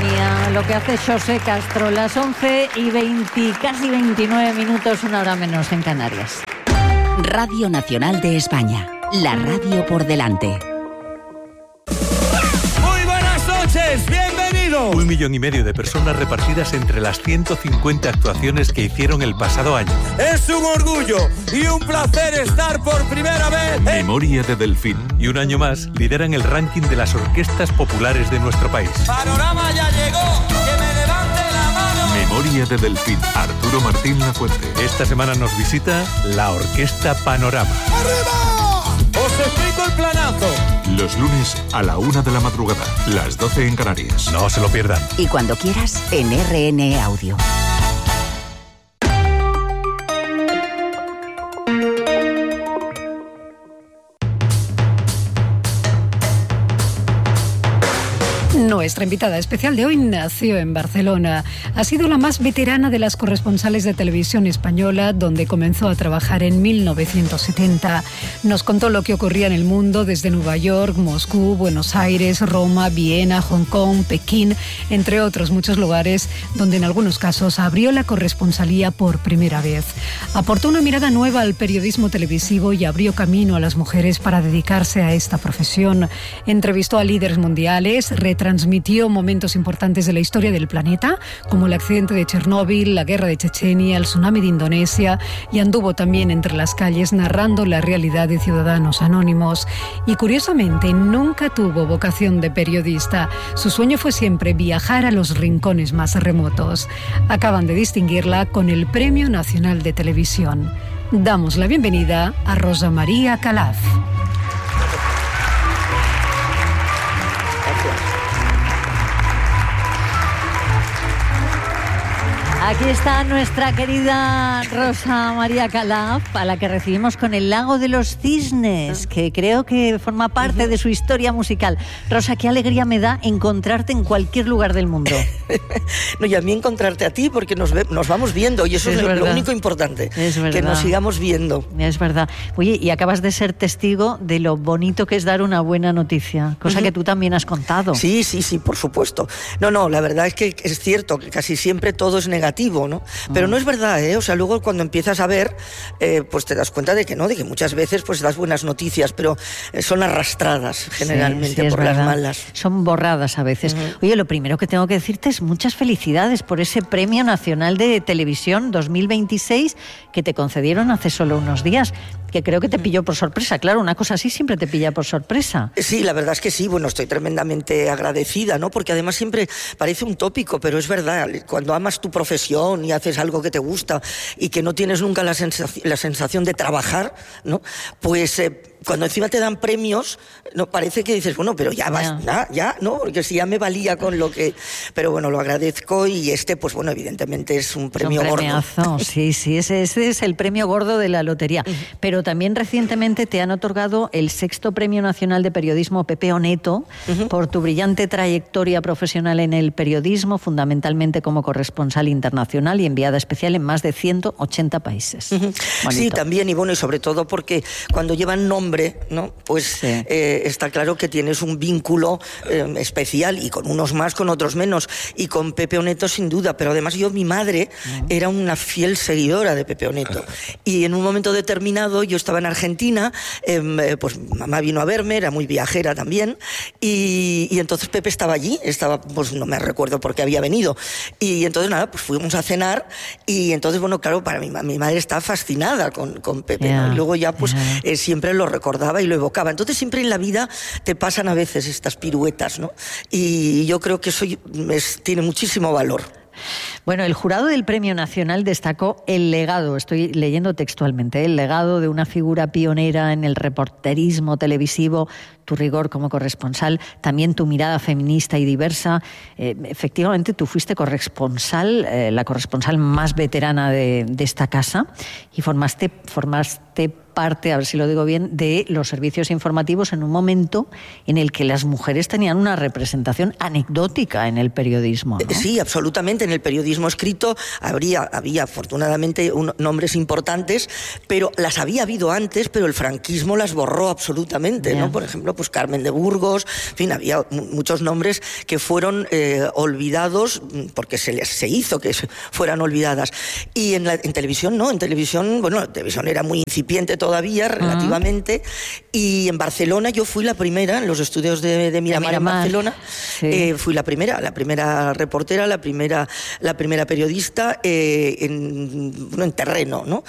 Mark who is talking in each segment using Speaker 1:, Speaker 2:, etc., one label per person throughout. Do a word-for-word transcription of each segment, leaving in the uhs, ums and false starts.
Speaker 1: mía, lo que hace José Castro, las once y veinte, casi veintinueve minutos, una hora menos en Canarias.
Speaker 2: Radio Nacional de España, la radio por delante.
Speaker 3: Muy buenas noches, bienvenidos.
Speaker 4: Un millón y medio de personas repartidas entre las ciento cincuenta actuaciones que hicieron el pasado año.
Speaker 3: Es un orgullo y un placer estar por primera vez en...
Speaker 4: Memoria de Delfín. Y un año más lideran el ranking de las orquestas populares de nuestro país.
Speaker 3: Panorama ya llegó, que me levante la mano.
Speaker 4: Memoria de Delfín. Arturo Martín Lafuente. Esta semana nos visita la Orquesta Panorama.
Speaker 3: ¡Arriba! Os explico el planazo.
Speaker 4: Los lunes a la una de la madrugada, las doce en Canarias. No se lo pierdan.
Speaker 2: Y cuando quieras, en R N E Audio.
Speaker 5: Nuestra invitada especial de hoy nació en Barcelona. Ha sido la más veterana de las corresponsales de televisión española, donde comenzó a trabajar en mil novecientos setenta. Nos contó lo que ocurría en el mundo desde Nueva York, Moscú, Buenos Aires, Roma, Viena, Hong Kong, Pekín, entre otros muchos lugares donde en algunos casos abrió la corresponsalía por primera vez. Aportó una mirada nueva al periodismo televisivo y abrió camino a las mujeres para dedicarse a esta profesión. Entrevistó a líderes mundiales, retransmitió momentos importantes de la historia del planeta, como el accidente de Chernóbil, la guerra de Chechenia, el tsunami de Indonesia, y anduvo también entre las calles narrando la realidad de ciudadanos anónimos. Y curiosamente, nunca tuvo vocación de periodista. Su sueño fue siempre viajar a los rincones más remotos. Acaban de distinguirla con el Premio Nacional de Televisión. Damos la bienvenida a Rosa María Calaf.
Speaker 1: Aquí está nuestra querida Rosa María Calaf, a la que recibimos con El Lago de los Cisnes, que creo que forma parte de su historia musical. Rosa, qué alegría me da encontrarte en cualquier lugar del mundo.
Speaker 6: No, y a mí encontrarte a ti, porque nos, ve, nos vamos viendo, y eso es, es lo, lo único importante,
Speaker 1: es
Speaker 6: que nos sigamos viendo.
Speaker 1: Es verdad. Oye, y acabas de ser testigo de lo bonito que es dar una buena noticia, cosa uh-huh. que tú también has contado.
Speaker 6: Sí, sí, sí, por supuesto. No, no, la verdad es que es cierto que casi siempre todo es negativo, ¿no? Pero no es verdad, ¿eh? O sea, luego cuando empiezas a ver, eh, pues te das cuenta de que no, de que muchas veces pues das buenas noticias, pero eh, son arrastradas generalmente sí, sí, por verdad. Las malas.
Speaker 1: Son borradas a veces. Uh-huh. Oye, lo primero que tengo que decirte es muchas felicidades por ese Premio Nacional de Televisión dos mil veintiséis que te concedieron hace solo unos días, que creo que te pilló por sorpresa. Claro, una cosa así siempre te pilla por sorpresa.
Speaker 6: Sí, la verdad es que sí. Bueno, estoy tremendamente agradecida, ¿no? Porque además siempre parece un tópico, pero es verdad. Cuando amas tu profesión y haces algo que te gusta y que no tienes nunca la sensación, la sensación de trabajar, ¿no? Pues eh, cuando encima te dan premios, no parece que dices, bueno, pero ya vas, ya, ya, ¿no? Porque si ya me valía con lo que... Pero bueno, lo agradezco y este, pues bueno, evidentemente es un premio
Speaker 1: es un
Speaker 6: gordo.
Speaker 1: Sí, sí, ese, ese es el premio gordo de la lotería. Uh-huh. Pero también recientemente te han otorgado el sexto Premio Nacional de Periodismo Pepe Oneto uh-huh. por tu brillante trayectoria profesional en el periodismo, fundamentalmente como corresponsal internacional y enviada especial en más de ciento ochenta países.
Speaker 6: Uh-huh. Sí, también, y bueno, y sobre todo porque cuando llevan nombre, ¿no? Pues sí. eh, está claro que tienes un vínculo eh, especial, y con unos más, con otros menos, y con Pepe Oneto sin duda, pero además yo, mi madre uh-huh. era una fiel seguidora de Pepe Oneto, y en un momento determinado yo estaba en Argentina, eh, pues mamá vino a verme, era muy viajera también, y, y entonces Pepe estaba allí, estaba, pues no me recuerdo por qué había venido, y entonces nada, pues fuimos a cenar, y entonces bueno, claro, para mi, mi madre está fascinada con, con Pepe, yeah. ¿no? Y luego ya pues yeah. eh, siempre lo recordaba y lo evocaba. Entonces siempre en la vida te pasan a veces estas piruetas, ¿no? Y yo creo que eso es, tiene muchísimo valor.
Speaker 1: Bueno, el jurado del Premio Nacional destacó el legado, estoy leyendo textualmente, el legado de una figura pionera en el reporterismo televisivo, tu rigor como corresponsal, también tu mirada feminista y diversa. Eh, efectivamente, tú fuiste corresponsal, eh, la corresponsal más veterana de, de esta casa, y formaste, formaste parte, a ver si lo digo bien, de los servicios informativos en un momento en el que las mujeres tenían una representación anecdótica en el periodismo, ¿no?
Speaker 6: Sí, absolutamente. En el periodismo escrito habría, había afortunadamente un, nombres importantes, pero las había habido antes, pero el franquismo las borró absolutamente, yeah. ¿no? Por ejemplo, pues Carmen de Burgos, en fin, había muchos nombres que fueron eh, olvidados porque se les se hizo que fueran olvidadas. Y en, la, en televisión no, en televisión, bueno, la televisión era muy incipiente todavía, relativamente, uh-huh. y en Barcelona yo fui la primera, en los estudios de, de Miramar, de Miramar en Barcelona, sí. eh, fui la primera, la primera reportera, la primera, la primera periodista eh, en, bueno, en terreno, ¿no?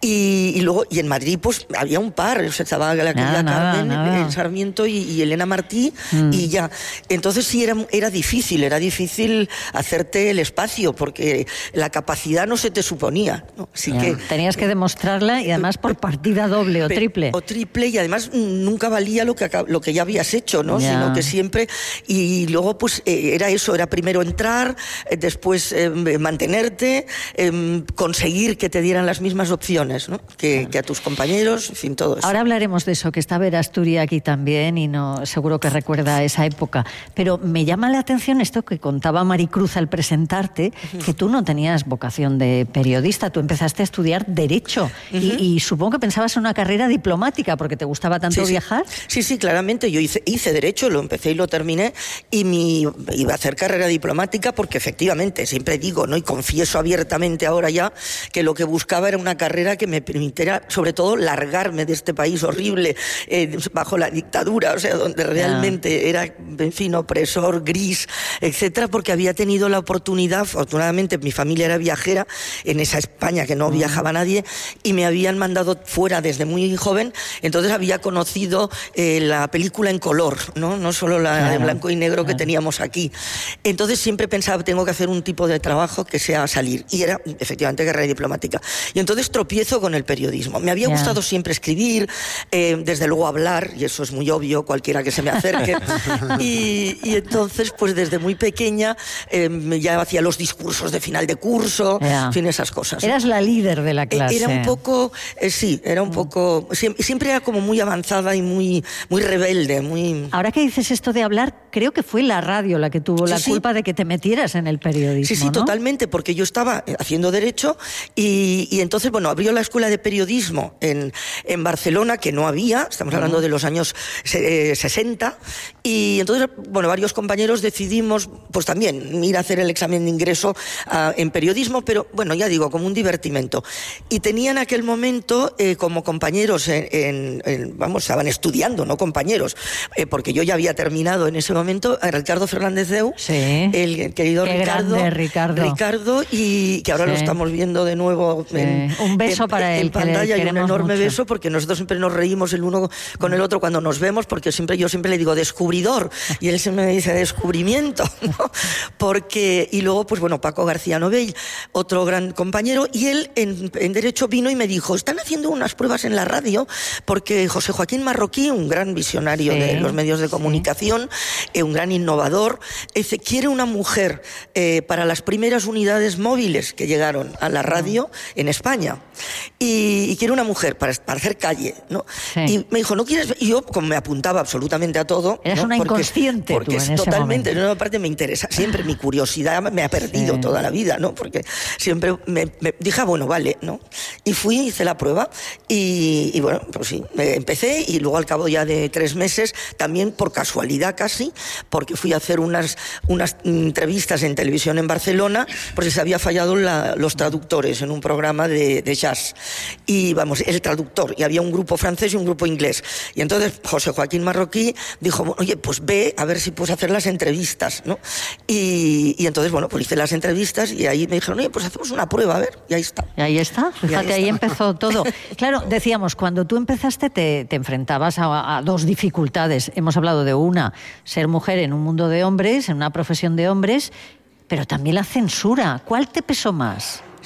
Speaker 6: Y, y luego, y en Madrid, pues había un par, o sea, estaba la querida Carmen nada. Sarmiento y, y Elena Martí, mm. y ya. Entonces sí era, era difícil, era difícil hacerte el espacio, porque la capacidad no se te suponía, ¿no? Así
Speaker 1: ya.
Speaker 6: que
Speaker 1: tenías que demostrarla, y además por partida doble o triple.
Speaker 6: O triple, y además nunca valía lo que, lo que ya habías hecho, ¿no? Ya. Sino que siempre, y luego pues eh, era eso, era primero entrar, eh, después eh, mantenerte, eh, conseguir que te dieran las mismas opciones, ¿no? Que, ya. que a tus compañeros, en fin, todo eso.
Speaker 1: Ahora hablaremos de eso, que está Vera Asturi aquí también, y no seguro que recuerda esa época. Pero me llama la atención esto que contaba Maricruz al presentarte, que tú no tenías vocación de periodista, tú empezaste a estudiar Derecho, uh-huh. y, y supongo que pensabas en una carrera diplomática, porque te gustaba tanto
Speaker 6: sí,
Speaker 1: viajar.
Speaker 6: Sí, sí, claramente. Yo hice, hice Derecho, lo empecé y lo terminé, y mi, iba a hacer carrera diplomática porque efectivamente, siempre digo, ¿no? Y confieso abiertamente ahora ya, que lo que buscaba era una carrera que me permitiera, sobre todo, largarme de este país horrible, eh, bajo la dictadura, o sea, donde realmente yeah. era, en fin, opresor, gris, etcétera, porque había tenido la oportunidad, afortunadamente mi familia era viajera, en esa España que no mm. viajaba nadie, y me habían mandado fuera desde muy joven, entonces había conocido eh, la película en color, no, no solo la claro. de blanco y negro claro. que teníamos aquí. Entonces siempre pensaba, tengo que hacer un tipo de trabajo que sea salir, y era efectivamente carrera diplomática. Y entonces tropiezo con el periodismo. Me había yeah. gustado siempre escribir, eh, desde luego hablar, y eso es muy obvio, cualquiera que se me acerque. y, y entonces, pues desde muy pequeña, eh, ya hacía los discursos de final de curso, yeah. en fin, esas cosas.
Speaker 1: Eras la líder de la clase.
Speaker 6: Era un poco, eh, sí, era un poco, siempre, siempre era como muy avanzada y muy, muy rebelde, muy...
Speaker 1: Ahora que dices esto de hablar, creo que fue la radio la que tuvo sí, la sí. culpa de que te metieras en el periodismo,
Speaker 6: Sí, sí,
Speaker 1: ¿no?
Speaker 6: totalmente, porque yo estaba haciendo Derecho y, y entonces, bueno, abrió la escuela de periodismo en, en Barcelona, que no había, estamos hablando uh-huh. de los años eh, sesenta, y entonces, bueno, varios compañeros decidimos, pues también, ir a hacer el examen de ingreso uh, en periodismo, pero, bueno, ya digo, como un divertimento. Y tenían en aquel momento, eh, como compañeros, en, en, en, vamos, estaban estudiando, no compañeros, eh, porque yo ya había terminado en ese momento, a Ricardo Fernández Deu,
Speaker 1: sí.
Speaker 6: el querido
Speaker 1: Qué
Speaker 6: Ricardo,
Speaker 1: grande, Ricardo.
Speaker 6: Ricardo, y que ahora sí. lo estamos viendo de nuevo
Speaker 1: sí.
Speaker 6: en,
Speaker 1: un beso
Speaker 6: en,
Speaker 1: para
Speaker 6: en,
Speaker 1: él,
Speaker 6: en pantalla, y un enorme
Speaker 1: mucho.
Speaker 6: beso, porque nosotros siempre nos reímos el uno con el otro cuando nos vemos, porque siempre yo siempre le digo descubridor, y él siempre me dice descubrimiento, ¿no? Porque, y luego, pues bueno, Paco García Novell, otro gran compañero, y él en, en Derecho vino y me dijo, están haciendo unas pruebas en la radio, porque José Joaquín Marroquí, un gran visionario sí, de los medios de comunicación, sí. eh, un gran innovador, eh, quiere una mujer eh, para las primeras unidades móviles que llegaron a la radio mm. en España, y, y quiere una mujer para, para hacer calle, ¿no? Sí. Y me dijo, ¿no quieres? Y yo, como me apuntaba absolutamente a todo...
Speaker 1: Eras
Speaker 6: ¿no?
Speaker 1: una
Speaker 6: porque,
Speaker 1: inconsciente
Speaker 6: porque
Speaker 1: tú
Speaker 6: es
Speaker 1: en ese
Speaker 6: totalmente,
Speaker 1: momento.
Speaker 6: no, aparte me interesa, siempre mi curiosidad me ha perdido sí. toda la vida, ¿no? Porque siempre me, me dije, ah, bueno, vale, ¿no? Y fui, hice la prueba, y, y bueno, pues sí, empecé, y luego al cabo ya de tres meses, también por casualidad casi, porque fui a hacer unas, unas entrevistas en televisión en Barcelona, porque se había fallado la, los traductores en un programa de, de jazz. Y vamos, el traductor, y había un grupo francés y un grupo inglés. Y entonces José Joaquín Marroquí dijo, oye, pues ve a ver si puedes hacer las entrevistas, ¿no? Y, y entonces, bueno, pues hice las entrevistas, y ahí me dijeron, oye, pues hacemos una prueba, a ver, y ahí está.
Speaker 1: Y ahí está, fíjate, ahí, ahí empezó todo. Claro, decíamos, cuando tú empezaste te, te enfrentabas a, a dos dificultades. Hemos hablado de una, ser mujer en un mundo de hombres, en una profesión de hombres, pero también la censura. ¿Cuál te pesó más?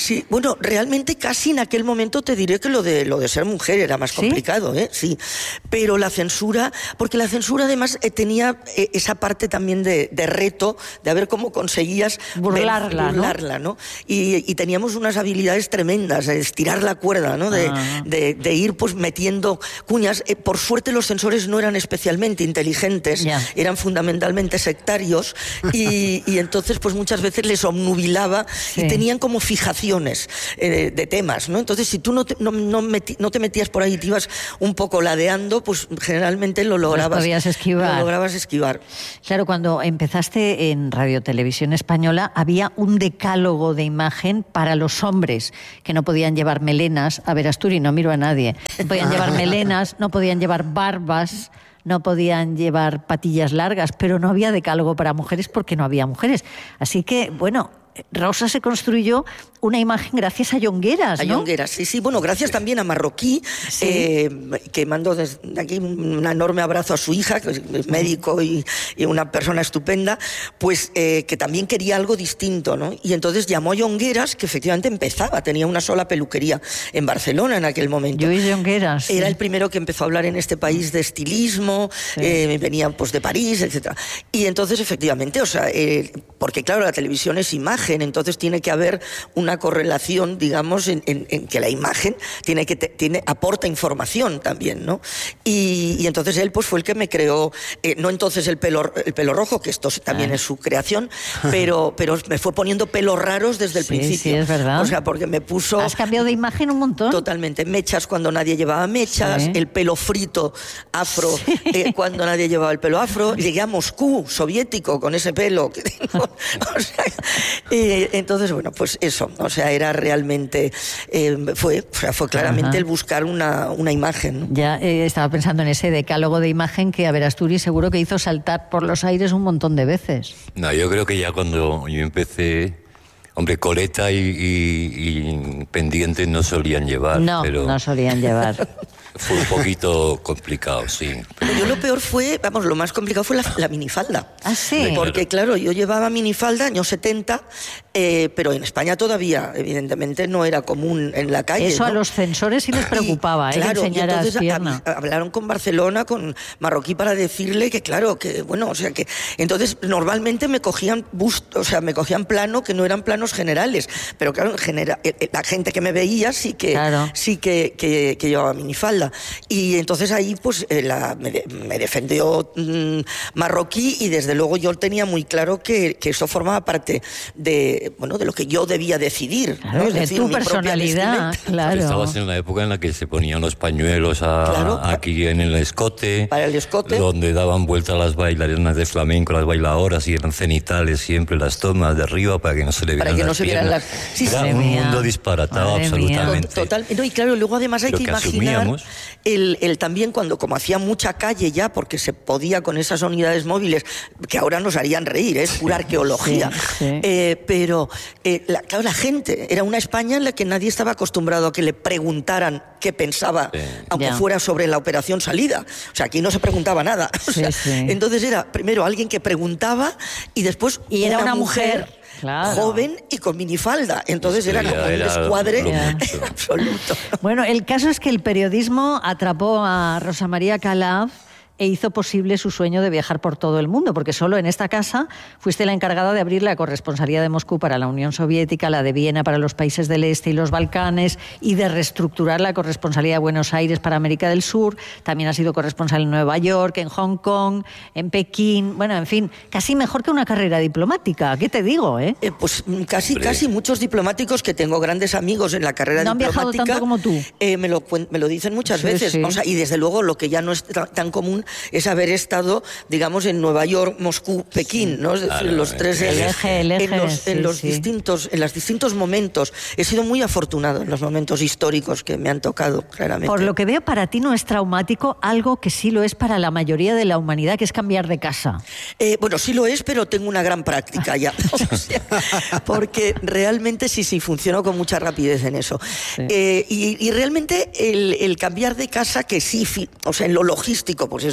Speaker 6: Sí, bueno, realmente casi en aquel momento te diré que lo de lo de ser mujer era más complicado, ¿sí? ¿eh? Sí. Pero la censura, porque la censura además eh, tenía eh, esa parte también de, de reto, de a ver cómo conseguías
Speaker 1: burlarla,
Speaker 6: burlarla, ¿no? ¿no? Y, y teníamos unas habilidades tremendas, de estirar la cuerda, ¿no? De, ah. de, de ir pues metiendo cuñas. Eh, por suerte los censores no eran especialmente inteligentes, yeah. eran fundamentalmente sectarios y, y entonces pues muchas veces les obnubilaba sí. y tenían como fijaciones eh, de temas, ¿no? Entonces si tú no te, no, no, meti, no te metías por ahí, te ibas un poco ladeando, pues generalmente lo lograbas,
Speaker 1: podías esquivar.
Speaker 6: Lo lograbas esquivar.
Speaker 1: Claro, cuando empezaste en Radio Televisión Española había un decálogo de imagen para los hombres que no podían llevar melenas. A ver, Asturi, no miro a nadie. No podían llevar melenas, no podían llevar barbas, no podían llevar patillas largas, pero no había decálogo para mujeres porque no había mujeres. Así que, bueno, Rosa se construyó una imagen gracias a Llongueras, ¿no?
Speaker 6: A Llongueras, sí, sí. Bueno, gracias también a Marroquí, sí. eh, que mando desde aquí un enorme abrazo a su hija, que es médico y, y una persona estupenda, pues eh, que también quería algo distinto, ¿no? Y entonces llamó a Llongueras, que efectivamente empezaba, tenía una sola peluquería en Barcelona en aquel momento.
Speaker 1: Lluís Llongueras.
Speaker 6: Era
Speaker 1: sí.
Speaker 6: el primero que empezó a hablar en este país de estilismo, sí. eh, venía pues de París, etcétera. Y entonces efectivamente, o sea, eh, porque claro, la televisión es imagen, entonces tiene que haber una correlación, digamos, en, en, en que la imagen tiene que te, tiene aporta información también, ¿no? Y, y entonces él pues fue el que me creó, eh, no entonces el pelo el pelo rojo, que esto también ah. es su creación, pero pero me fue poniendo pelos raros desde el
Speaker 1: sí,
Speaker 6: principio.
Speaker 1: Sí, es verdad.
Speaker 6: O sea, porque me puso.
Speaker 1: Has cambiado de imagen un montón.
Speaker 6: Totalmente, mechas cuando nadie llevaba mechas, sí. el pelo frito afro sí. eh, cuando nadie llevaba el pelo afro. Llegué a Moscú, soviético, con ese pelo que tengo. O sea, eh, entonces bueno, pues eso. O sea, era realmente, eh, fue, o sea, fue claramente Ajá. el buscar una, una imagen, ¿no?
Speaker 1: Ya eh, estaba pensando en ese decálogo de imagen que, a ver, Asturias seguro que hizo saltar por los aires un montón de veces.
Speaker 7: No, yo creo que ya cuando yo empecé, hombre, coleta y, y, y pendientes no solían llevar.
Speaker 1: No,
Speaker 7: pero
Speaker 1: no solían llevar.
Speaker 7: Fue un poquito complicado, sí.
Speaker 6: Pero yo lo peor fue, vamos, lo más complicado fue la, la minifalda.
Speaker 1: Ah, sí.
Speaker 6: Porque, claro, yo llevaba minifalda, años setenta, eh, pero en España todavía, evidentemente, no era común en la calle.
Speaker 1: Eso
Speaker 6: ¿no?
Speaker 1: a los censores sí les preocupaba, y, ¿eh?
Speaker 6: Claro,
Speaker 1: enseñar
Speaker 6: y entonces
Speaker 1: a pierna.
Speaker 6: hablaron con Barcelona, con Marroquí, para decirle que, claro, que, bueno, o sea, que... Entonces, normalmente me cogían bust, o sea, me cogían plano que no eran planos generales, pero claro, en genera, la gente que me veía sí que, claro. sí que, que, que llevaba minifalda. Y entonces ahí pues eh, la, me, de, me defendió mmm, Marroquí y desde luego yo tenía muy claro que, que eso formaba parte de, bueno, de lo que yo debía decidir,
Speaker 1: claro,
Speaker 6: ¿no? Es
Speaker 1: de
Speaker 6: decir,
Speaker 1: tu personalidad, claro.
Speaker 7: Estabas en una época en la que se ponían los pañuelos a, claro, aquí en el escote,
Speaker 6: para el escote,
Speaker 7: donde daban vuelta las bailarinas de flamenco, las bailadoras, y eran cenitales siempre las tomas de arriba para que no se le vieran
Speaker 6: para que
Speaker 7: las
Speaker 6: no se vieran las...
Speaker 7: Sí, Era un mía. mundo disparatado Madre absolutamente.
Speaker 6: Total, no, y claro, luego además hay que, que imaginar el, el también cuando, como hacía mucha calle ya, porque se podía con esas unidades móviles, que ahora nos harían reír, es ¿eh? pura arqueología, sí, sí. Eh, pero eh, la, claro, la gente, era una España en la que nadie estaba acostumbrado a que le preguntaran qué pensaba, sí. aunque yeah. fuera sobre la operación salida. O sea, aquí no se preguntaba nada. O sea, sí, sí. Entonces era primero alguien que preguntaba y después
Speaker 1: y era
Speaker 6: una,
Speaker 1: una
Speaker 6: mujer...
Speaker 1: mujer. Claro.
Speaker 6: joven y con minifalda. Entonces sí, era como era un descuadre absoluto.
Speaker 1: Bueno, el caso es que el periodismo atrapó a Rosa María Calaf e hizo posible su sueño de viajar por todo el mundo, porque solo en esta casa fuiste la encargada de abrir la corresponsalía de Moscú para la Unión Soviética, la de Viena para los países del Este y los Balcanes, y de reestructurar la corresponsalía de Buenos Aires para América del Sur. También has sido corresponsal en Nueva York, en Hong Kong, en Pekín. Bueno, en fin, casi mejor que una carrera diplomática. ¿Qué te digo, eh?
Speaker 6: eh pues casi, casi muchos diplomáticos, que tengo grandes amigos en la carrera
Speaker 1: no
Speaker 6: diplomática.
Speaker 1: ¿No han viajado tanto como tú?
Speaker 6: Eh, me, lo, me lo dicen muchas sí, veces. Sí. O sea, y desde luego lo que ya no es tan común es haber estado, digamos, en Nueva York, Moscú, Pekín, ¿no? Es decir, claro, los tres
Speaker 1: el eje, el eje,
Speaker 6: en los,
Speaker 1: sí,
Speaker 6: en los
Speaker 1: sí.
Speaker 6: distintos, en los distintos momentos. He sido muy afortunado en los momentos históricos que me han tocado, claramente.
Speaker 1: Por lo que veo, para ti no es traumático algo que sí lo es para la mayoría de la humanidad, que es cambiar de casa.
Speaker 6: Eh, bueno, sí lo es, pero tengo una gran práctica ya. O sea, porque realmente sí, sí, funciono con mucha rapidez en eso. Sí. Eh, y, y realmente el, el cambiar de casa, que sí, o sea, en lo logístico, pues eso,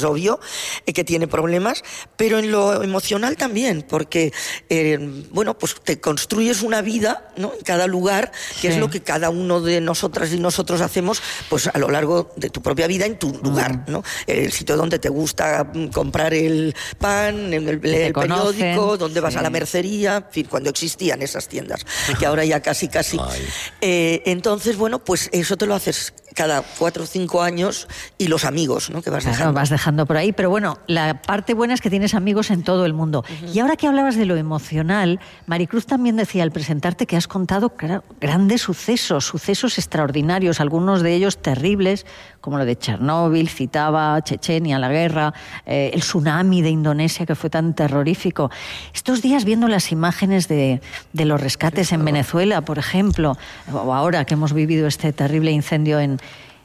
Speaker 6: obvio eh, que tiene problemas, pero en lo emocional también, porque, eh, bueno, pues te construyes una vida, ¿no?, en cada lugar, que sí. es lo que cada uno de nosotras y nosotros hacemos, pues a lo largo de tu propia vida en tu lugar, ¿no? El sitio donde te gusta comprar el pan, el, el, el periódico, donde sí. vas a la mercería, en fin, cuando existían esas tiendas, que ahora ya casi, casi. Eh, entonces, bueno, pues eso te lo haces cada cuatro o cinco años y los amigos, ¿no?, que vas
Speaker 1: claro,
Speaker 6: dejando.
Speaker 1: vas dejando por ahí, pero bueno, la parte buena es que tienes amigos en todo el mundo. Uh-huh. Y ahora que hablabas de lo emocional, Maricruz también decía al presentarte que has contado claro, grandes sucesos, sucesos extraordinarios, algunos de ellos terribles, como lo de Chernóbil, citaba Chechenia, la guerra, eh, el tsunami de Indonesia que fue tan terrorífico. Estos días viendo las imágenes de, de los rescates en Venezuela, por ejemplo, o ahora que hemos vivido este terrible incendio en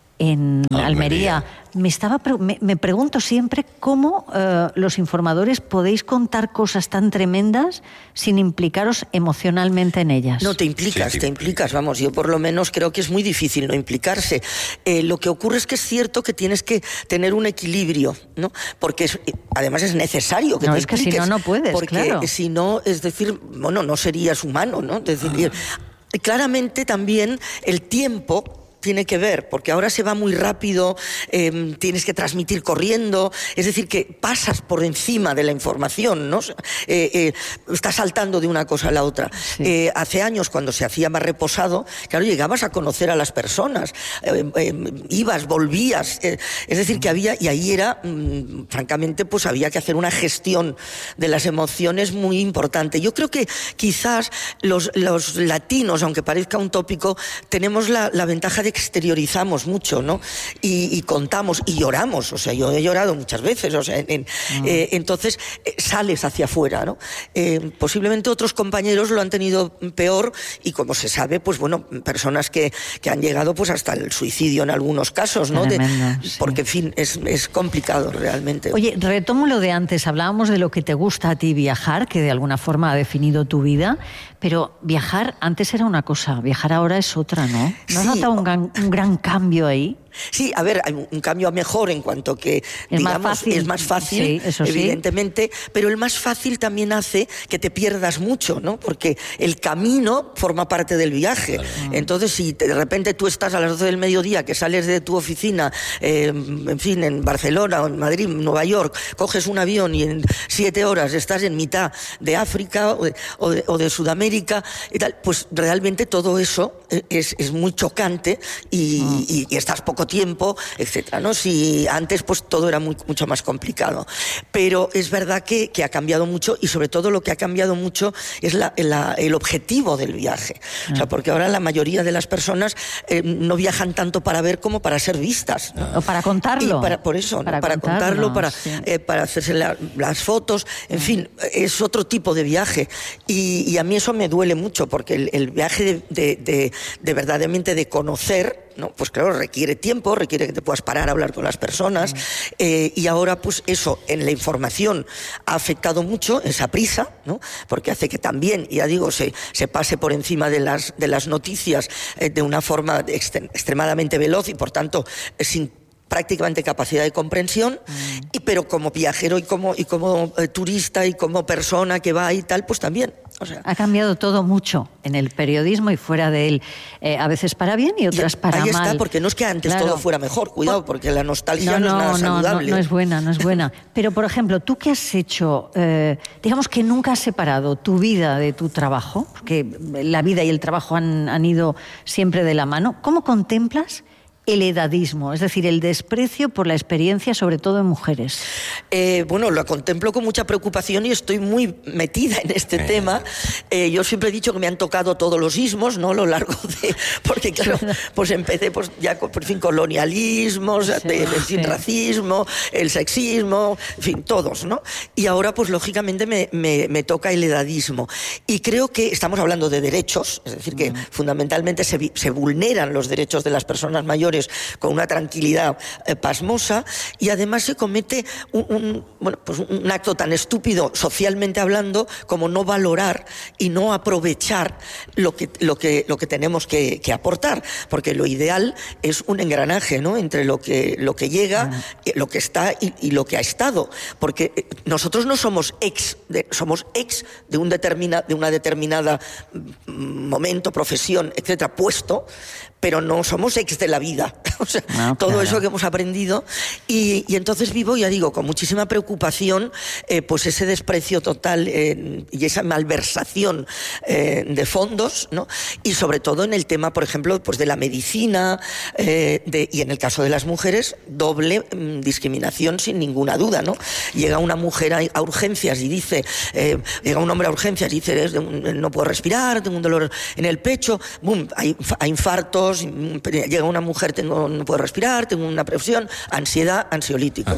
Speaker 1: en Almería. Almería. Me, estaba, me, me pregunto siempre cómo eh, los informadores podéis contar cosas tan tremendas sin implicaros emocionalmente en ellas.
Speaker 6: No, te implicas, sí, te implicas, vamos, yo por lo menos creo que es muy difícil no implicarse. Eh, lo que ocurre es que es cierto que tienes que tener un equilibrio, ¿no? Porque es, además es necesario que
Speaker 1: no,
Speaker 6: te
Speaker 1: es
Speaker 6: impliques.
Speaker 1: Que si no, no puedes,
Speaker 6: porque
Speaker 1: claro.
Speaker 6: si no, es decir, bueno, no serías humano, ¿no? Es decir, ah. claramente también el tiempo tiene que ver, porque ahora se va muy rápido, eh, tienes que transmitir corriendo, es decir, que pasas por encima de la información, ¿no? Eh, eh, estás saltando de una cosa a la otra. Sí. Eh, hace años, cuando se hacía más reposado, claro, llegabas a conocer a las personas, eh, eh, ibas, volvías, eh, es decir, que había, y ahí era, mmm, francamente, pues había que hacer una gestión de las emociones muy importante. Yo creo que quizás los, los latinos, aunque parezca un tópico, tenemos la, la ventaja de exteriorizamos mucho, ¿no? Y, y contamos y lloramos, o sea, yo he llorado muchas veces, o sea, en, mm. eh, entonces eh, sales hacia afuera, ¿no? Eh, posiblemente otros compañeros lo han tenido peor y como se sabe, pues bueno, personas que, que han llegado pues hasta el suicidio en algunos casos, ¿no?
Speaker 1: Tremendo,
Speaker 6: de,
Speaker 1: sí.
Speaker 6: Porque, en fin, es, es complicado realmente.
Speaker 1: Oye, retomo lo de antes, hablábamos de lo que te gusta a ti viajar, que de alguna forma ha definido tu vida, pero viajar antes era una cosa, viajar ahora es otra, ¿no? ¿No has
Speaker 6: sí.
Speaker 1: notado un gran, un gran cambio ahí?
Speaker 6: Sí, a ver, hay un cambio a mejor en cuanto que,
Speaker 1: es
Speaker 6: digamos,
Speaker 1: más fácil.
Speaker 6: es más fácil,
Speaker 1: sí, eso
Speaker 6: evidentemente,
Speaker 1: sí.
Speaker 6: pero el más fácil también hace que te pierdas mucho, ¿no? Porque el camino forma parte del viaje. Claro. Entonces, si de repente tú estás a las doce del mediodía, que sales de tu oficina, eh, en fin, en Barcelona, o en Madrid, Nueva York, coges un avión y en siete horas estás en mitad de África o de, o de, o de Sudamérica y tal, pues realmente todo eso es, es muy chocante y, mm. y, y estás poco tiempo, etcétera, ¿no? Si antes pues todo era muy, mucho más complicado, pero es verdad que, que ha cambiado mucho y sobre todo lo que ha cambiado mucho es la, la, el objetivo del viaje, ah. o sea, porque ahora la mayoría de las personas eh, no viajan tanto para ver como para ser vistas, ¿no?
Speaker 1: O para contarlo.
Speaker 6: Y para, por eso,
Speaker 1: para,
Speaker 6: ¿no? para
Speaker 1: contarlo,
Speaker 6: contarlo, para,
Speaker 1: sí.
Speaker 6: eh, para hacerse la, las fotos, en ah. fin, es otro tipo de viaje y, y a mí eso me duele mucho porque el, el viaje de, de, de, de verdaderamente de conocer, ¿no? Pues claro, requiere tiempo, requiere que te puedas parar a hablar con las personas, eh, y ahora pues eso en la información ha afectado mucho esa prisa, ¿no? Porque hace que también, ya digo, se, se pase por encima de las, de las noticias eh, de una forma extre- extremadamente veloz y por tanto eh, sin prácticamente capacidad de comprensión, mm. y, pero como viajero y como, y como eh, turista y como persona que va y tal, pues también. O sea,
Speaker 1: ha cambiado todo mucho en el periodismo y fuera de él, eh, a veces para bien y otras
Speaker 6: y
Speaker 1: para
Speaker 6: ahí
Speaker 1: mal.
Speaker 6: Ahí está, porque no es que antes
Speaker 1: claro.
Speaker 6: todo fuera mejor, cuidado, porque la nostalgia
Speaker 1: no,
Speaker 6: no, no es nada
Speaker 1: no,
Speaker 6: saludable.
Speaker 1: No, no es buena, no es buena. Pero, por ejemplo, tú que has hecho, eh, digamos que nunca has separado tu vida de tu trabajo, porque la vida y el trabajo han, han ido siempre de la mano, ¿cómo contemplas el edadismo, es decir, el desprecio por la experiencia, sobre todo en mujeres?
Speaker 6: Eh, bueno, lo contemplo con mucha preocupación y estoy muy metida en este eh. tema. Eh, yo siempre he dicho que me han tocado todos los ismos, ¿no? A lo largo de... Porque, claro, pues empecé pues ya con, por fin, colonialismos, sí, de, de, sí. racismo, el sexismo, en fin, todos, ¿no? Y ahora, pues lógicamente me, me, me toca el edadismo. Y creo que estamos hablando de derechos, es decir, que mm. fundamentalmente se, se vulneran los derechos de las personas mayores señores con una tranquilidad eh, pasmosa, y además se comete un, un, bueno, pues un acto tan estúpido socialmente hablando como no valorar y no aprovechar lo que, lo que, lo que tenemos que, que aportar, porque lo ideal es un engranaje, ¿no?, entre lo que, lo que llega, ah. lo que está y, y lo que ha estado, porque nosotros no somos ex, de, somos ex de, un determina, de una determinada momento, profesión, etcétera, puesto, pero no somos ex de la vida. O sea, no, todo claro. eso que hemos aprendido. Y, y entonces vivo, ya digo, con muchísima preocupación, eh, pues ese desprecio total eh, y esa malversación eh, de fondos, ¿no? Y sobre todo en el tema, por ejemplo, pues de la medicina, eh, de, y en el caso de las mujeres, doble mm, discriminación sin ninguna duda, ¿no? Llega una mujer a, a urgencias y dice, eh, llega un hombre a urgencias y dice, no puedo respirar, tengo un dolor en el pecho, boom, hay, hay infartos, llega una mujer, tengo, no puedo respirar, tengo una presión, ansiedad, ansiolíticos.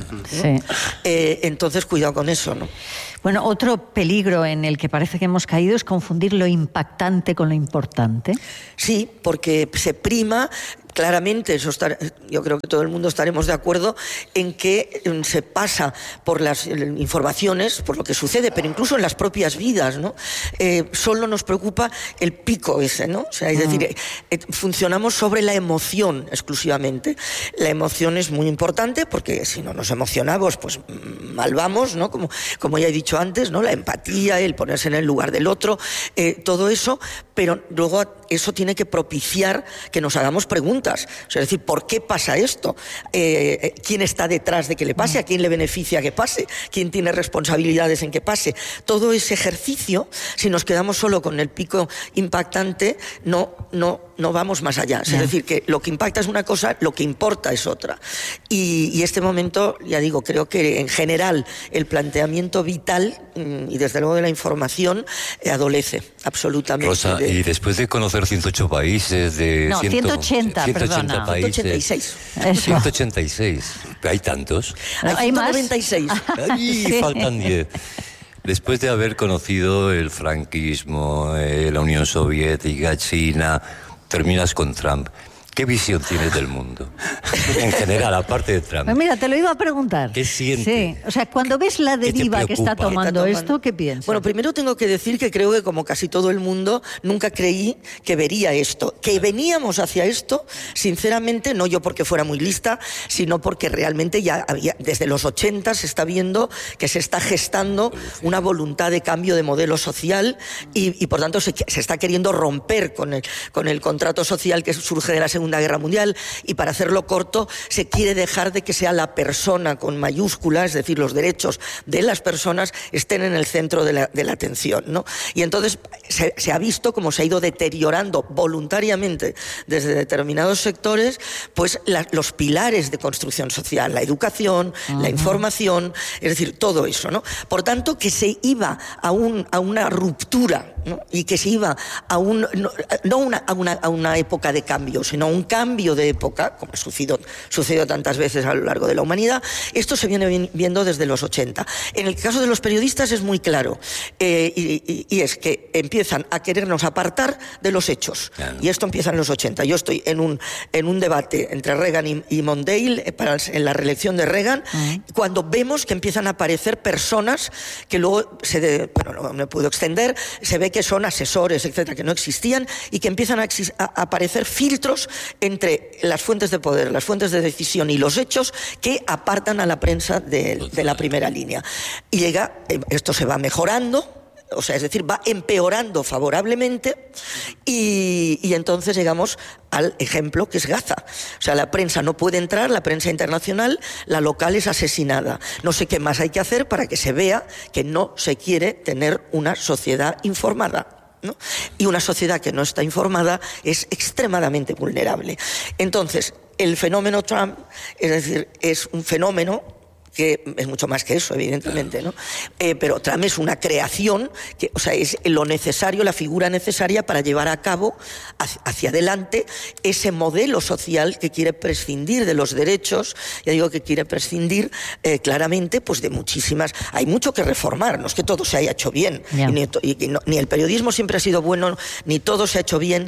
Speaker 1: Sí.
Speaker 6: Eh, entonces, cuidado con eso, ¿no?
Speaker 1: Bueno, otro peligro en el que parece que hemos caído es confundir lo impactante con lo importante.
Speaker 6: Sí, porque se prima... Claramente, eso está, yo creo que todo el mundo estaremos de acuerdo en que se pasa por las informaciones, por lo que sucede, pero incluso en las propias vidas, ¿no? Eh, solo nos preocupa el pico ese, ¿no? O sea, es decir, eh, funcionamos sobre la emoción exclusivamente. La emoción es muy importante porque si no nos emocionamos, pues mal vamos, ¿no? Como, como ya he dicho antes, ¿no? La empatía, el ponerse en el lugar del otro, eh, todo eso, pero luego eso tiene que propiciar que nos hagamos preguntas. O sea, es decir, ¿por qué pasa esto? Eh, ¿Quién está detrás de que le pase? ¿A quién le beneficia que pase? ¿Quién tiene responsabilidades en que pase? Todo ese ejercicio, si nos quedamos solo con el pico impactante, no, no, no vamos más allá. Es decir, que lo que impacta es una cosa, lo que importa es otra. Y, y este momento, ya digo, creo que en general el planteamiento vital y desde luego de la información eh, adolece absolutamente.
Speaker 7: Rosa,
Speaker 6: de...
Speaker 7: y después de conocer ciento ocho países de...
Speaker 1: No, ciento ochenta,
Speaker 7: ciento ochenta
Speaker 1: perdona.
Speaker 7: países.
Speaker 6: ciento ochenta y seis.
Speaker 1: Eso.
Speaker 7: ciento ochenta y seis. ¿Hay tantos?
Speaker 1: No, hay más.
Speaker 6: ciento noventa y seis.
Speaker 7: Ay,
Speaker 1: Sí.
Speaker 7: faltan diez. Después de haber conocido el franquismo, eh, la Unión Soviética, China, terminas con Trump. ¿Qué visión tienes del mundo? En general, aparte de Trump.
Speaker 1: Pues mira, te lo iba a preguntar.
Speaker 7: ¿Qué sientes?
Speaker 1: Sí, o sea, cuando ves la deriva que está tomando,
Speaker 6: está tomando
Speaker 1: esto, ¿qué piensas?
Speaker 6: Bueno, primero tengo que decir que creo que como casi todo el mundo, nunca creí que vería esto. Que veníamos hacia esto, sinceramente, no yo porque fuera muy lista, sino porque realmente ya había, desde los ochenta se está viendo que se está gestando una voluntad de cambio de modelo social y, y por tanto se, se está queriendo romper con el, con el contrato social que surge de la Segunda Guerra Mundial, y para hacerlo corto se quiere dejar de que sea la persona con mayúsculas, es decir, los derechos de las personas estén en el centro de la, de la atención, ¿no? Y entonces se, se ha visto cómo se ha ido deteriorando voluntariamente desde determinados sectores pues la, los pilares de construcción social, la educación, uh-huh. la información, es decir, todo eso, ¿no? Por tanto, que se iba a, un, a una ruptura, ¿no? Y que se iba a, un, no, no una, a, una, a una época de cambio, sino a un cambio de época, como ha sucedido, sucedido tantas veces a lo largo de la humanidad. Esto se viene viendo desde los ochenta. En el caso de los periodistas es muy claro, eh, y, y, y es que empiezan a querernos apartar de los hechos. Claro. Y esto empieza en los ochenta. Yo estoy en un, en un debate entre Reagan y, y Mondale para, en la reelección de Reagan, uh-huh. cuando vemos que empiezan a aparecer personas que luego, se de, bueno, no me puedo extender, se ve que son asesores, etcétera, que no existían, y que empiezan a, a aparecer filtros entre las fuentes de poder, las fuentes de decisión y los hechos que apartan a la prensa de, de la primera línea. Y llega, esto se va mejorando, o sea, es decir, va empeorando favorablemente y, y entonces llegamos al ejemplo que es Gaza. O sea, la prensa no puede entrar, la prensa internacional, la local es asesinada. No sé qué más hay que hacer para que se vea que no se quiere tener una sociedad informada, ¿no? Y una sociedad que no está informada es extremadamente vulnerable. Entonces, el fenómeno Trump, es decir, es un fenómeno que es mucho más que eso, evidentemente, ¿no? Eh, pero Trump es una creación, que, o sea, es lo necesario, la figura necesaria para llevar a cabo hacia, hacia adelante ese modelo social que quiere prescindir de los derechos, ya digo que quiere prescindir eh, claramente pues de muchísimas... Hay mucho que reformar, no es que todo se haya hecho bien, yeah. y ni, y no, ni el periodismo siempre ha sido bueno, ni todo se ha hecho bien,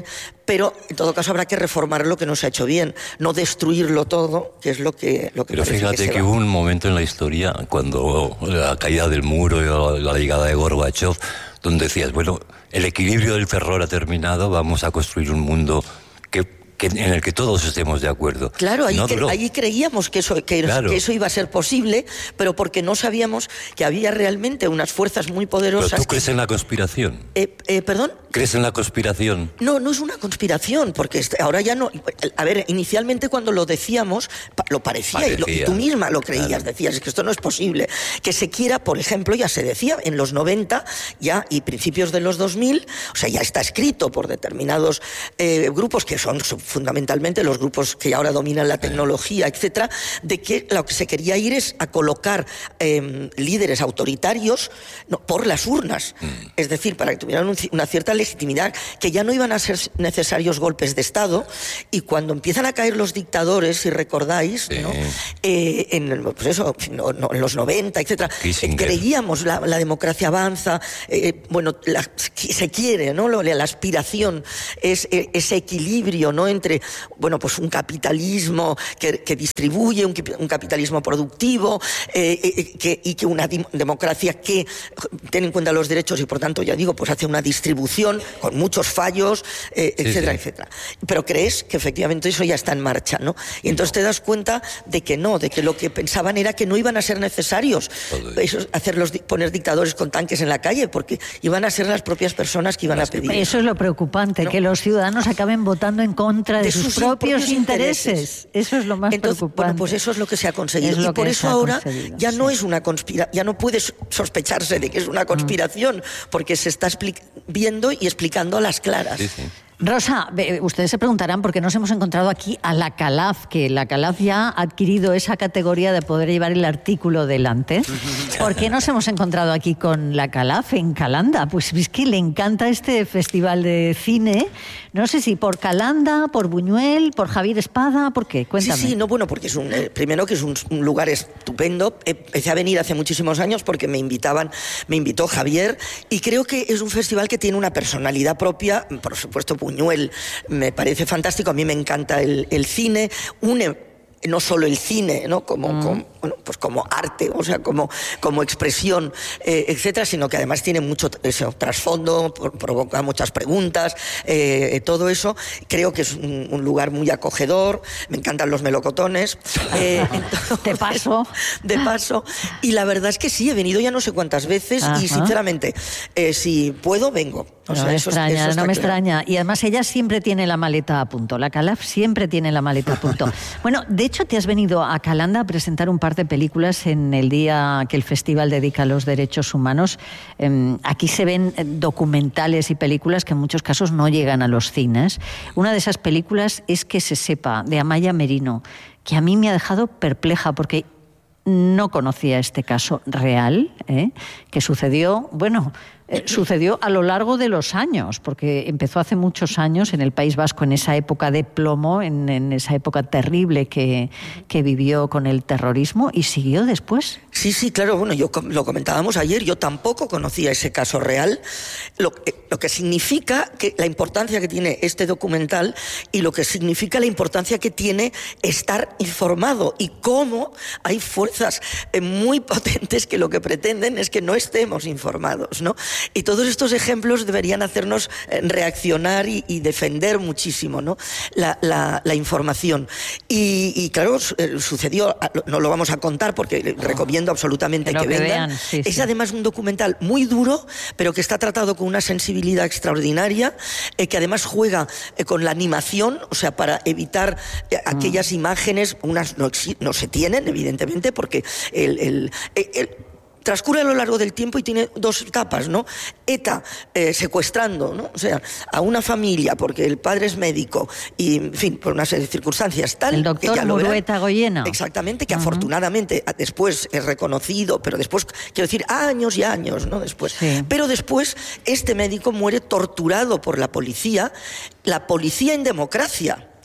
Speaker 6: pero en todo caso habrá que reformar lo que no se ha hecho bien, no destruirlo todo, que es lo que, lo que
Speaker 7: Pero fíjate que, que hubo un momento en la historia, cuando la caída del muro y la, la llegada de Gorbachev, donde decías, bueno, el equilibrio del terror ha terminado, vamos a construir un mundo que... Que, en el que todos estemos de acuerdo.
Speaker 6: Claro, ahí,
Speaker 7: no
Speaker 6: que, ahí creíamos que eso, que, claro. que eso iba a ser posible, pero porque no sabíamos que había realmente unas fuerzas muy poderosas.
Speaker 7: ¿Pero tú
Speaker 6: que...
Speaker 7: crees en la conspiración?
Speaker 6: Eh, eh, ¿Perdón?
Speaker 7: ¿Crees en la conspiración?
Speaker 6: No, no es una conspiración, porque ahora ya no... A ver, inicialmente cuando lo decíamos, lo parecía, parecía. Y, lo, y tú misma lo creías, claro. Decías, es que esto no es posible. Que se quiera, por ejemplo, ya se decía, en los noventa ya y principios de los dos mil, o sea, ya está escrito por determinados eh, grupos que son fundamentalmente los grupos que ahora dominan la tecnología, etcétera, de que lo que se quería ir es a colocar eh, líderes autoritarios no, por las urnas. Mm. Es decir, para que tuvieran un, una cierta legitimidad, que ya no iban a ser necesarios golpes de Estado, y cuando empiezan a caer los dictadores, si recordáis, sí. ¿no? eh, en, pues eso, no, no, en los noventa, etcétera, eh, creíamos la, la democracia avanza, eh, bueno, la, se quiere, ¿no? La aspiración es eh, ese equilibrio, ¿no? Entre, bueno, pues un capitalismo que, que distribuye, un, un capitalismo productivo, eh, eh, que, y que una democracia que tiene en cuenta los derechos y, por tanto, ya digo, pues hace una distribución con muchos fallos, eh, etcétera, sí, sí. etcétera. Pero crees que efectivamente eso ya está en marcha, ¿no? Y entonces no. te das cuenta de que no, de que lo que pensaban era que no iban a ser necesarios eso, hacerlos, poner dictadores con tanques en la calle, porque iban a ser las propias personas que iban las a pedir.
Speaker 1: Eso es lo preocupante, ¿no? Que los ciudadanos acaben votando en contra de, de sus, sus propios, propios intereses. intereses. Eso es lo más entonces, preocupante.
Speaker 6: Bueno, pues eso es lo que se ha conseguido. Y por eso ahora ya sí. no es una conspiración, ya no puede sospecharse de que es una conspiración, mm. porque se está viendo y explicando a las claras.
Speaker 7: Sí, sí.
Speaker 1: Rosa, ustedes se preguntarán por qué nos hemos encontrado aquí a la Calaf, que la Calaf ya ha adquirido esa categoría de poder llevar el artículo delante. ¿Por qué nos hemos encontrado aquí con la Calaf en Calanda? Pues es que le encanta este festival de cine. No sé si por Calanda, por Buñuel, por Javier Espada, ¿por qué? Cuéntame.
Speaker 6: Sí, sí, no, bueno, porque es un, eh, primero que es un, un lugar estupendo. Empecé a venir hace muchísimos años porque me invitaban, me invitó Javier, y creo que es un festival que tiene una personalidad propia, por supuesto, Buñuel me parece fantástico, a mí me encanta el, el cine, une no solo el cine, ¿no? Como, mm. como, bueno, pues como arte, o sea, como, como expresión, eh, etcétera, sino que además tiene mucho eso, trasfondo, provoca muchas preguntas, eh, todo eso. Creo que es un, un lugar muy acogedor, me encantan los melocotones.
Speaker 1: Eh, entonces, de paso.
Speaker 6: De paso. Y la verdad es que sí, he venido ya no sé cuántas veces. Ajá. Y sinceramente, eh, si puedo, vengo. O
Speaker 1: no
Speaker 6: sea,
Speaker 1: me
Speaker 6: eso,
Speaker 1: extraña,
Speaker 6: eso
Speaker 1: no me
Speaker 6: claro.
Speaker 1: extraña. Y además ella siempre tiene la maleta a punto. La Calaf siempre tiene la maleta a punto. Bueno, de hecho te has venido a Calanda a presentar un par de películas en el día que el festival dedica a los derechos humanos. Eh, aquí se ven documentales y películas que en muchos casos no llegan a los cines. Una de esas películas es Que se sepa, de Amaya Merino, que a mí me ha dejado perpleja porque no conocía este caso real, ¿eh? que sucedió, bueno... Eh, sucedió a lo largo de los años, porque empezó hace muchos años en el País Vasco, en esa época de plomo, en, en esa época terrible que, que vivió con el terrorismo, y siguió después.
Speaker 6: Sí, sí, claro, bueno, yo lo comentábamos ayer, yo tampoco conocía ese caso real, lo, eh, lo que significa que la importancia que tiene este documental y lo que significa la importancia que tiene estar informado, y cómo hay fuerzas eh, muy potentes que lo que pretenden es que no estemos informados, ¿no? Y todos estos ejemplos deberían hacernos reaccionar y, y defender muchísimo, ¿no? la, la, la información. Y, y claro, sucedió, no lo vamos a contar porque recomiendo absolutamente que, que vengan. Sí, es sí. además un documental muy duro, pero que está tratado con una sensibilidad extraordinaria, eh, que además juega eh, con la animación, o sea, para evitar eh, aquellas mm. imágenes, unas no, no se tienen, evidentemente, porque el... el, el, el transcurre a lo largo del tiempo y tiene dos etapas, ¿no? ETA eh, secuestrando, ¿no? O sea, a una familia porque el padre es médico y, en fin, por una serie de circunstancias tal...
Speaker 1: El doctor Murueta Goyena.
Speaker 6: Exactamente, que uh-huh. afortunadamente después es reconocido, pero después, quiero decir, años y años, ¿no? Después. Sí. Pero después este médico muere torturado por la policía, la policía en democracia.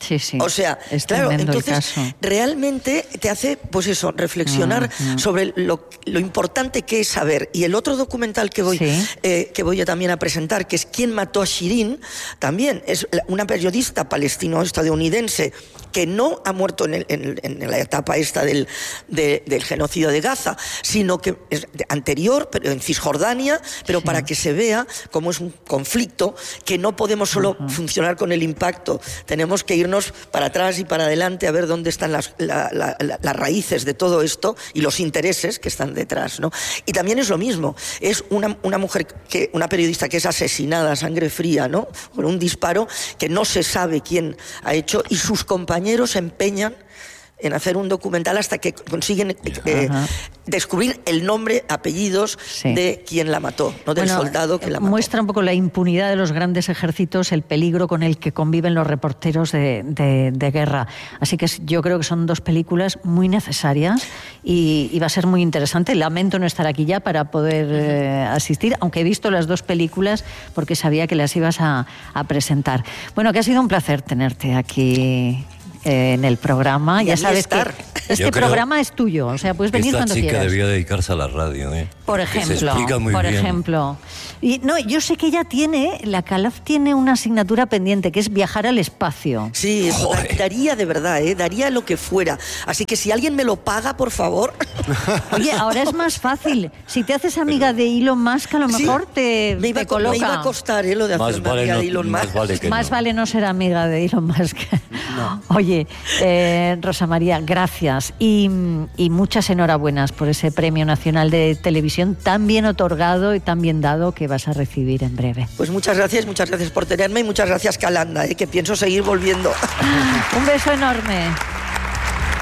Speaker 1: Sí, sí.
Speaker 6: O sea,
Speaker 1: es
Speaker 6: claro, entonces
Speaker 1: el caso.
Speaker 6: realmente te hace, pues eso, reflexionar uh-huh. sobre lo, lo importante que es saber. Y el otro documental que voy, ¿sí? eh, que voy yo también a presentar, que es ¿Quién mató a Shirin?, también es una periodista palestino-estadounidense que no ha muerto en, el, en, en la etapa esta del, de, del genocidio de Gaza, sino que es anterior, pero en Cisjordania, pero sí. para que se vea cómo es un conflicto que no podemos solo uh-huh. funcionar con el impacto, tenemos que irnos para atrás y para adelante a ver dónde están las, la, la, la, las raíces de todo esto y los intereses que están detrás, ¿no? Y también es lo mismo, es una, una mujer, que, una periodista que es asesinada a sangre fría, ¿no?, con un disparo que no se sabe quién ha hecho, y sus compañeros se empeñan en hacer un documental hasta que consiguen eh, descubrir el nombre, apellidos sí. de quien la mató, no del bueno, soldado que la mató.
Speaker 1: Muestra un poco la impunidad de los grandes ejércitos, el peligro con el que conviven los reporteros de, de, de guerra. Así que yo creo que son dos películas muy necesarias y, y va a ser muy interesante. Lamento no estar aquí ya para poder eh, asistir, aunque he visto las dos películas porque sabía que las ibas a, a presentar. Bueno, que ha sido un placer tenerte aquí en el programa.
Speaker 6: Y
Speaker 1: ya sabes
Speaker 6: estar.
Speaker 1: que este programa es tuyo, o sea, puedes venir cuando quieras.
Speaker 7: Esta chica debía dedicarse a la radio, ¿eh?
Speaker 1: Por ejemplo,
Speaker 7: se explica muy
Speaker 1: por
Speaker 7: bien.
Speaker 1: ejemplo. Y no, yo sé que ella tiene, la Calaf tiene una asignatura pendiente, que es viajar al espacio.
Speaker 6: Sí, Joder. daría de verdad, ¿eh? Daría lo que fuera. Así que si alguien me lo paga, por favor.
Speaker 1: Oye, ahora es más fácil. Si te haces amiga de Elon Musk, a lo mejor sí, te,
Speaker 6: me iba,
Speaker 1: te coloca.
Speaker 6: Me iba a costar, ¿eh? Lo de hacerme
Speaker 7: vale
Speaker 6: amiga
Speaker 7: no,
Speaker 6: de Elon Musk.
Speaker 7: Más vale, que
Speaker 1: más
Speaker 7: no.
Speaker 1: vale no ser amiga de Elon Musk.
Speaker 6: No.
Speaker 1: Oye, eh, Rosa María, gracias. Y, y muchas enhorabuenas por ese Premio Nacional de Televisión tan bien otorgado y tan bien dado que vas a recibir en breve.
Speaker 6: Pues muchas gracias, muchas gracias por tenerme y muchas gracias, Calanda, ¿eh? Que pienso seguir volviendo.
Speaker 1: Un beso enorme.